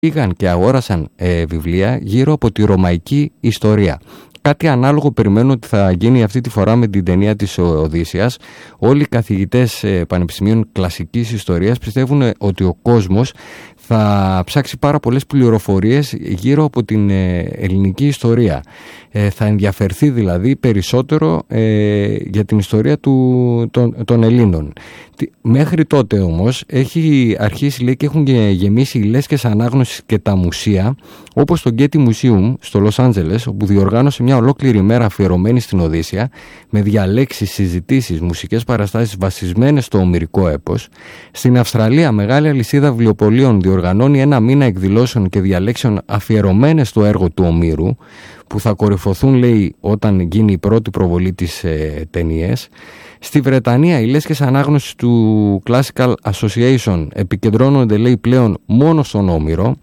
πήγαν και αγόρασαν βιβλία γύρω από τη ρωμαϊκή ιστορία. Κάτι ανάλογο περιμένω ότι θα γίνει αυτή τη φορά με την ταινία της Οδύσσειας. Όλοι οι καθηγητές πανεπιστημίων κλασικής ιστορίας πιστεύουν ότι ο κόσμος θα ψάξει πάρα πολλές πληροφορίες γύρω από την ελληνική ιστορία. Θα ενδιαφερθεί δηλαδή περισσότερο για την ιστορία των Ελλήνων. Μέχρι τότε όμως έχει αρχίσει, λέει, και έχουν γεμίσει οι λέσχες ανάγνωσης και τα μουσεία, όπως το Getty Museum στο Λος Άντζελες, όπου διοργάνωσε μια ολόκληρη ημέρα αφιερωμένη στην Οδύσσεια, με διαλέξεις, συζητήσεις, μουσικές παραστάσεις βασισμένες στο ομηρικό έπος. Στην Αυστραλία, μεγάλη αλυσίδα βιβλιοπωλείων διοργανώνει ένα μήνα εκδηλώσεων και διαλέξεων αφιερωμένες στο έργο του Ομήρου, που θα κορυφωθούν, λέει, όταν γίνει η πρώτη προβολή της ταινίες. Στη Βρετανία, οι λέσχες ανάγνωσης του Classical Association επικεντρώνονται, λέει, πλέον μόνο στον Όμηρο.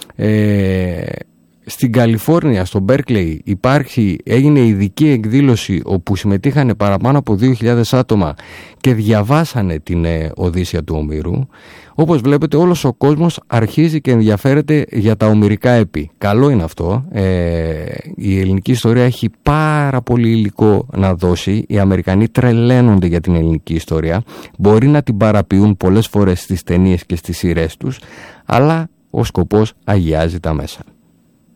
Στην Καλιφόρνια, στο Μπέρκλεϊ, έγινε ειδική εκδήλωση όπου συμμετείχαν παραπάνω από 2.000 άτομα και διαβάσανε την Οδύσσεια του Ομήρου. Όπως βλέπετε, όλος ο κόσμος αρχίζει και ενδιαφέρεται για τα ομηρικά έπι. Καλό είναι αυτό. Η ελληνική ιστορία έχει πάρα πολύ υλικό να δώσει. Οι Αμερικανοί τρελαίνονται για την ελληνική ιστορία. Μπορεί να την παραποιούν πολλές φορές στις ταινίες και στις σειρές τους, αλλά ο σκοπός αγιάζει τα μέσα.